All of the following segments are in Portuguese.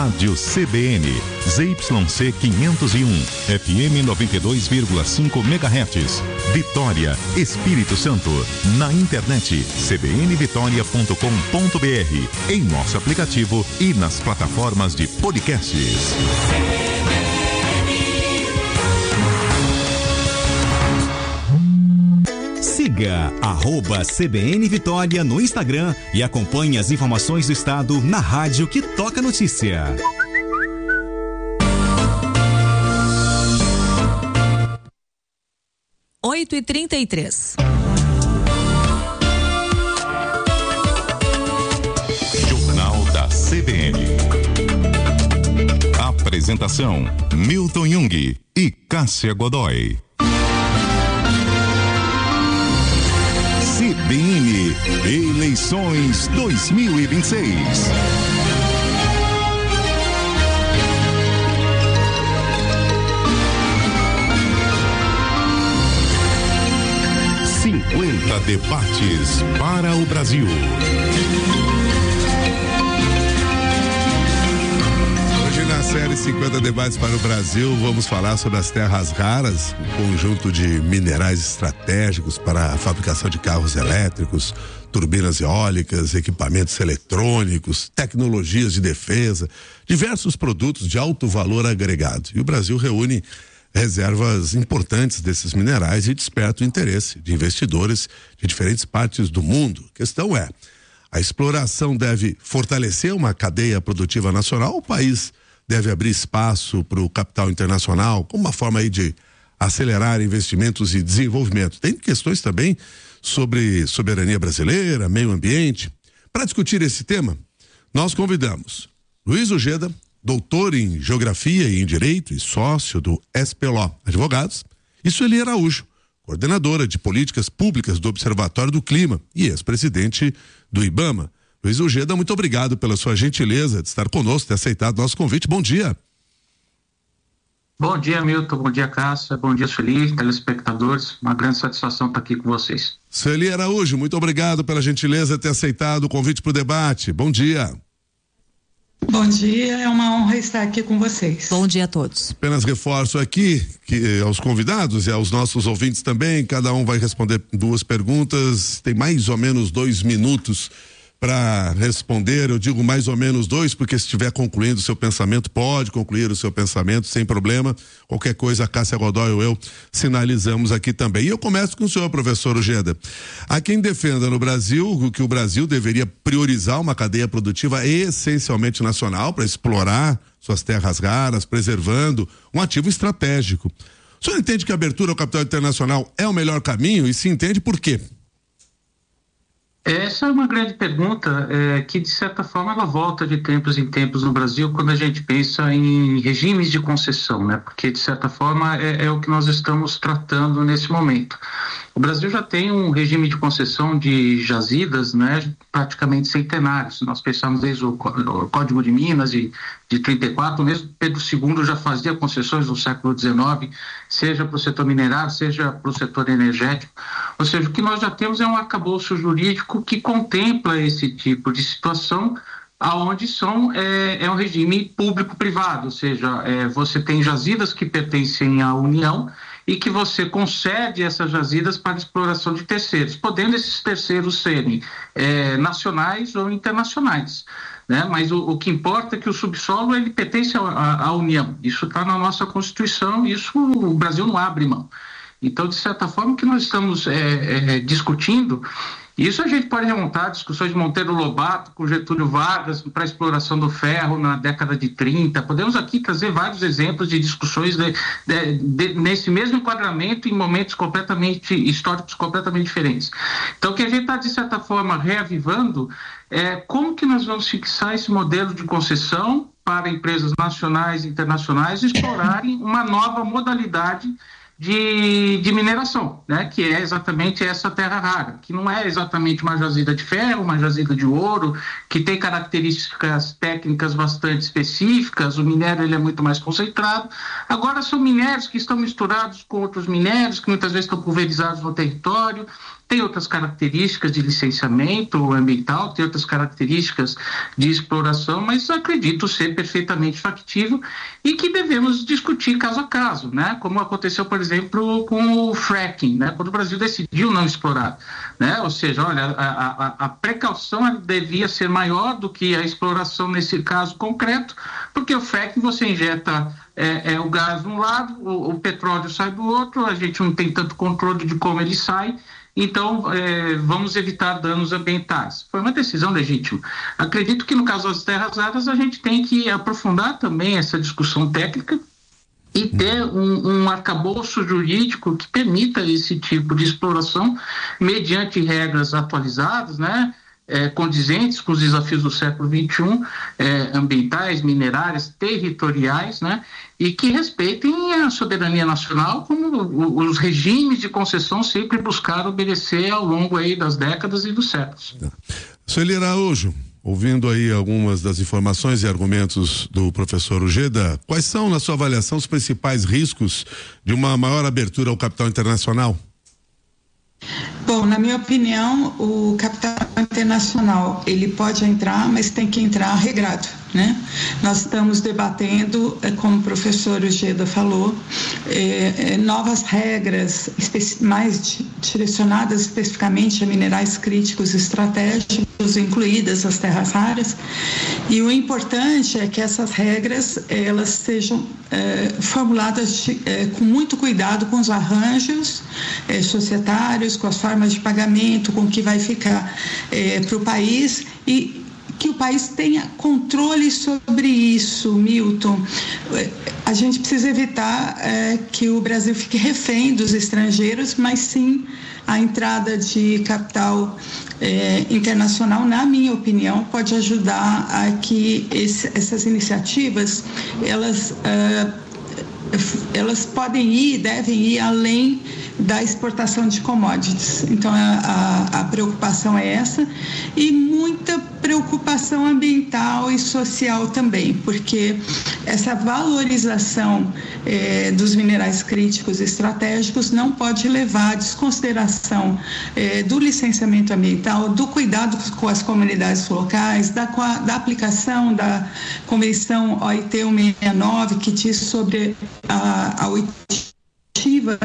Rádio CBN, ZYC 501, FM 92,5 MHz, Vitória, Espírito Santo. Na internet, cbnvitoria.com.br, em nosso aplicativo e nas plataformas de podcasts. Siga @CBN Vitória no Instagram e acompanhe as informações do estado na rádio que toca notícia. Oito e 33. Jornal da CBN. Apresentação: Milton Jung e Cássia Godoy. CBN Eleições 2026. Debates para o Brasil. Hoje na série 50 Debates para o Brasil vamos falar sobre as terras raras, um conjunto de minerais estratégicos para a fabricação de carros elétricos, turbinas eólicas, equipamentos eletrônicos, tecnologias de defesa, diversos produtos de alto valor agregado. E o Brasil reúne reservas importantes desses minerais e desperta o interesse de investidores de diferentes partes do mundo. A questão é: a exploração deve fortalecer uma cadeia produtiva nacional? O país deve abrir espaço para o capital internacional como uma forma aí de acelerar investimentos e desenvolvimento? Tem questões também sobre soberania brasileira, meio ambiente. Para discutir esse tema, nós convidamos Luiz Ojeda, doutor em Geografia e em Direito e sócio do SPLO Advogados, e Sueli Araújo, coordenadora de Políticas Públicas do Observatório do Clima e ex-presidente do IBAMA. Luiz Ojeda, muito obrigado pela sua gentileza de estar conosco, ter aceitado nosso convite. Bom dia. Bom dia, Milton. Bom dia, Cássia. Bom dia, Sueli, telespectadores. Uma grande satisfação estar aqui com vocês. Sueli Araújo, muito obrigado pela gentileza de ter aceitado o convite para o debate. Bom dia. Bom dia, é uma honra estar aqui com vocês. Bom dia a todos. Apenas reforço aqui que aos convidados e aos nossos ouvintes também, cada um vai responder 2 perguntas, tem mais ou menos 2 minutos para responder. Eu digo mais ou menos 2, porque se estiver concluindo o seu pensamento, pode concluir o seu pensamento sem problema. Qualquer coisa, a Cássia Godoy ou eu sinalizamos aqui também. E eu começo com o senhor, professor Ojeda. Há quem defenda no Brasil que o Brasil deveria priorizar uma cadeia produtiva essencialmente nacional para explorar suas terras raras, preservando um ativo estratégico. O senhor entende que a abertura ao capital internacional é o melhor caminho, e se entende por quê? Essa é uma grande pergunta que, de certa forma, ela volta de tempos em tempos no Brasil quando a gente pensa em regimes de concessão, né? Porque, de certa forma, é o que nós estamos tratando nesse momento. O Brasil já tem um regime de concessão de jazidas, né, praticamente centenários. Nós pensamos desde o Código de Minas de 34, mesmo Pedro II já fazia concessões no século XIX, seja para o setor minerário, seja para o setor energético. Ou seja, o que nós já temos é um arcabouço jurídico que contempla esse tipo de situação, aonde é um regime público-privado, ou seja, você tem jazidas que pertencem à União e que você concede essas jazidas para exploração de terceiros, podendo esses terceiros serem nacionais ou internacionais, né? Mas o que importa é que o subsolo ele pertence à União. Isso está na nossa Constituição, isso o Brasil não abre mão. Então, de certa forma, o que nós estamos discutindo, isso a gente pode remontar a discussões de Monteiro Lobato com Getúlio Vargas para a exploração do ferro na década de 30. Podemos aqui trazer vários exemplos de discussões nesse mesmo enquadramento em momentos históricos completamente diferentes. Então, o que a gente está, de certa forma, reavivando é como que nós vamos fixar esse modelo de concessão para empresas nacionais e internacionais explorarem uma nova modalidade de mineração, né? Que é exatamente essa terra rara, que não é exatamente uma jazida de ferro, uma jazida de ouro, que tem características técnicas bastante específicas. O minério ele é muito mais concentrado. Agora são minérios que estão misturados com outros minérios, que muitas vezes estão pulverizados no território, tem outras características de licenciamento ambiental, tem outras características de exploração, mas acredito ser perfeitamente factível e que devemos discutir caso a caso, né? Como aconteceu, por exemplo, com o fracking, né? Quando o Brasil decidiu não explorar, né? Ou seja, olha, a precaução devia ser maior do que a exploração nesse caso concreto, porque o fracking você injeta o gás de um lado, o petróleo sai do outro, a gente não tem tanto controle de como ele sai. Então, vamos evitar danos ambientais. Foi uma decisão legítima. Acredito que no caso das terras raras a gente tem que aprofundar também essa discussão técnica e ter um arcabouço jurídico que permita esse tipo de exploração mediante regras atualizadas, né? Condizentes com os desafios do século XXI, ambientais, minerárias, territoriais, né? E que respeitem a soberania nacional, como os regimes de concessão sempre buscaram obedecer ao longo aí das décadas e dos séculos. Sueli Araújo, ouvindo aí algumas das informações e argumentos do professor Ujeda, quais são, na sua avaliação, os principais riscos de uma maior abertura ao capital internacional? Bom, na minha opinião, o capital internacional, ele pode entrar, mas tem que entrar regrado, né? Nós estamos debatendo, como o professor Ujeda falou, novas regras mais direcionadas especificamente a minerais críticos estratégicos, incluídas as terras raras, e o importante é que essas regras, elas sejam formuladas com muito cuidado com os arranjos societários, com as formas de pagamento, com o que vai ficar para o país e que o país tenha controle sobre isso, Milton. A gente precisa evitar que o Brasil fique refém dos estrangeiros, mas sim a entrada de capital internacional, na minha opinião, pode ajudar a que essas iniciativas, elas podem ir, devem ir além da exportação de commodities. Então a preocupação é essa e muita preocupação ambiental e social também, porque essa valorização dos minerais críticos estratégicos não pode levar à desconsideração do licenciamento ambiental, do cuidado com as comunidades locais, da aplicação da Convenção OIT 169, que diz sobre a oitiva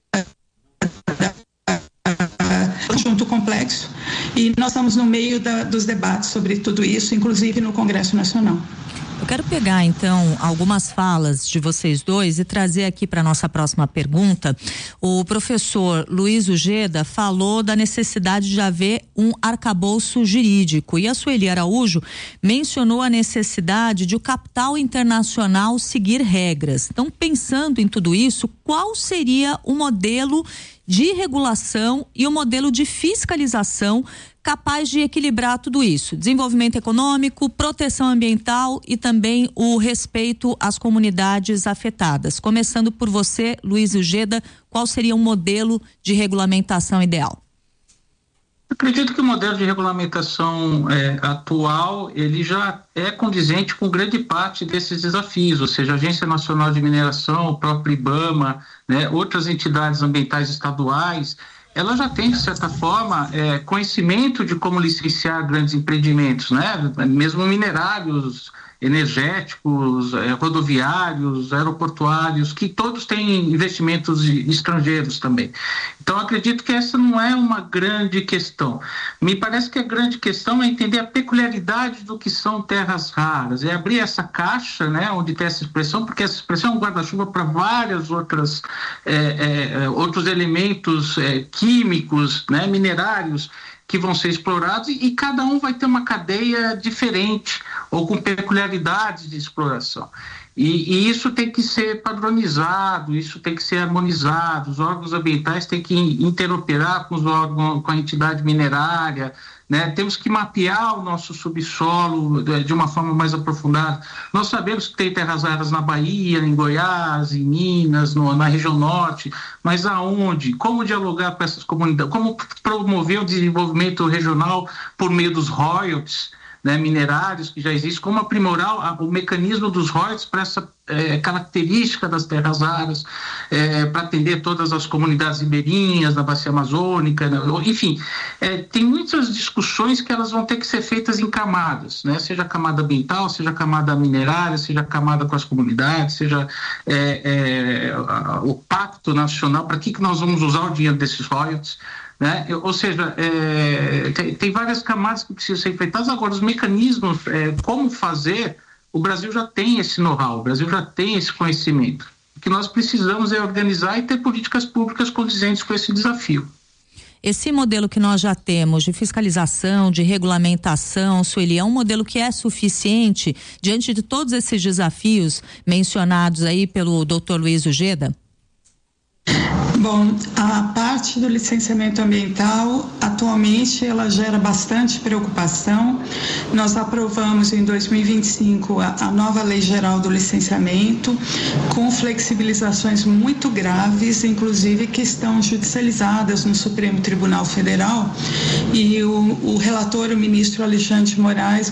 conjunto complexo, e nós estamos no meio dos debates sobre tudo isso, inclusive no Congresso Nacional. Eu quero pegar, então, algumas falas de vocês dois e trazer aqui para nossa próxima pergunta. O professor Luiz Ujeda falou da necessidade de haver um arcabouço jurídico e a Sueli Araújo mencionou a necessidade de o capital internacional seguir regras. Então, pensando em tudo isso, qual seria o modelo de regulação e o modelo de fiscalização capaz de equilibrar tudo isso? Desenvolvimento econômico, proteção ambiental e também o respeito às comunidades afetadas. Começando por você, Luiz Ujeda, qual seria o modelo de regulamentação ideal? Acredito que o modelo de regulamentação atual, ele já é condizente com grande parte desses desafios, ou seja, a Agência Nacional de Mineração, o próprio IBAMA, né, outras entidades ambientais estaduais, ela já tem, de certa forma, conhecimento de como licenciar grandes empreendimentos, né, mesmo minerários, energéticos, rodoviários, aeroportuários, que todos têm investimentos estrangeiros também. Então, acredito que essa não é uma grande questão. Me parece que a grande questão é entender a peculiaridade do que são terras raras, é abrir essa caixa, né, onde tem essa expressão, porque essa expressão é um guarda-chuva para várias outros elementos químicos, né, minerários, que vão ser explorados e cada um vai ter uma cadeia diferente ou com peculiaridades de exploração. E isso tem que ser padronizado, isso tem que ser harmonizado, os órgãos ambientais têm que interoperar com os órgãos, com a entidade minerária, né? Temos que mapear o nosso subsolo de uma forma mais aprofundada. Nós sabemos que tem terras raras na Bahia, em Goiás, em Minas, na região norte, mas aonde? Como dialogar com essas comunidades? Como promover o desenvolvimento regional por meio dos royalties? né, minerários que já existem, como aprimorar o mecanismo dos royalties para essa característica das terras raras, para atender todas as comunidades ribeirinhas da bacia amazônica, né? Enfim, tem muitas discussões que elas vão ter que ser feitas em camadas, né? Seja a camada ambiental, seja a camada minerária, seja a camada com as comunidades, seja o pacto nacional, para que nós vamos usar o dinheiro desses royalties, né? Ou seja, tem várias camadas que precisam ser feitadas. Agora, os mecanismos, como fazer, o Brasil já tem esse know-how, o Brasil já tem esse conhecimento. O que nós precisamos é organizar e ter políticas públicas condizentes com esse desafio. Esse modelo que nós já temos de fiscalização, de regulamentação, Sueli, é um modelo que é suficiente diante de todos esses desafios mencionados aí pelo Dr. Luiz Ujeda? Bom, a parte do licenciamento ambiental, atualmente, ela gera bastante preocupação. Nós aprovamos em 2025 a nova Lei Geral do Licenciamento, com flexibilizações muito graves, inclusive que estão judicializadas no Supremo Tribunal Federal. E o relator, o ministro Alexandre de Moraes,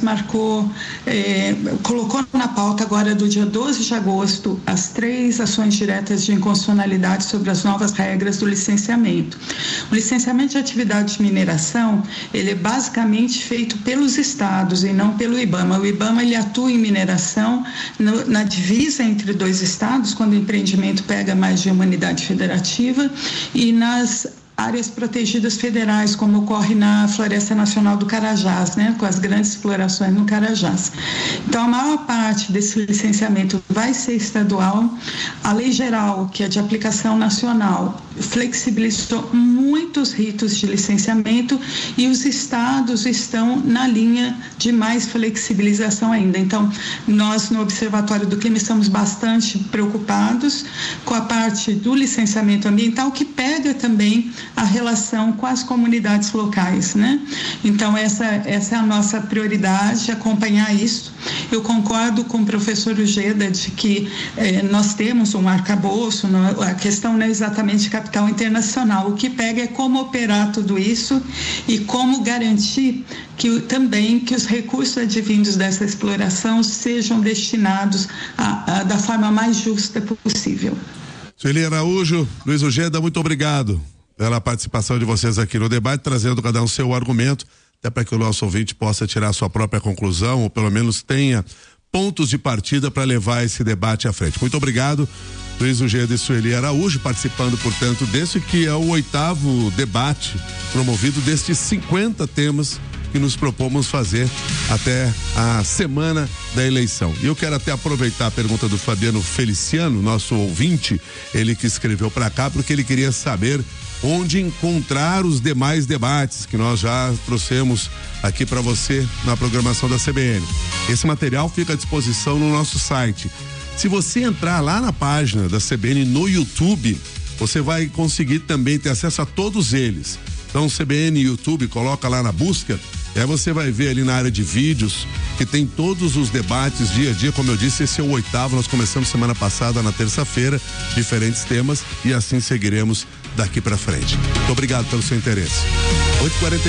colocou na pauta agora do dia 12 de agosto as 3 ações diretas de inconstitucionalidade sobre as novas regras do licenciamento. O licenciamento de atividade de mineração, ele é basicamente feito pelos estados e não pelo IBAMA. O IBAMA, ele atua em mineração na divisa entre 2 estados, quando o empreendimento pega mais de uma unidade federativa, e nas áreas protegidas federais, como ocorre na Floresta Nacional do Carajás, né, com as grandes explorações no Carajás. Então, a maior parte desse licenciamento vai ser estadual. A Lei Geral, que é de aplicação nacional, flexibilizou muitos ritos de licenciamento e os estados estão na linha de mais flexibilização ainda. Então, nós no Observatório do Clima estamos bastante preocupados com a parte do licenciamento ambiental, que pega também a relação com as comunidades locais, né? Então, essa é a nossa prioridade, acompanhar isso. Eu concordo com o professor Ujeda de que nós temos um arcabouço, a questão não é exatamente capital internacional, o que pega é como operar tudo isso e como garantir também que os recursos advindos dessa exploração sejam destinados da forma mais justa possível. Sueli Araújo, Luiz Ujeda, muito obrigado pela participação de vocês aqui no debate, trazendo cada um seu argumento, até para que o nosso ouvinte possa tirar sua própria conclusão, ou pelo menos tenha pontos de partida para levar esse debate à frente. Muito obrigado, Luiz Ujeda e Sueli Araújo, participando, portanto, desse que é o 8º debate promovido destes 50 temas que nos propomos fazer até a semana da eleição. E eu quero até aproveitar a pergunta do Fabiano Feliciano, nosso ouvinte, ele que escreveu para cá, porque ele queria saber onde encontrar os demais debates que nós já trouxemos aqui para você na programação da CBN. Esse material fica à disposição no nosso site. Se você entrar lá na página da CBN no YouTube, você vai conseguir também ter acesso a todos eles. Então, CBN YouTube, coloca lá na busca, e aí você vai ver ali na área de vídeos que tem todos os debates dia a dia. Como eu disse, esse é o 8º, nós começamos semana passada na terça-feira, diferentes temas, e assim seguiremos daqui para frente. Muito obrigado pelo seu interesse. 8h40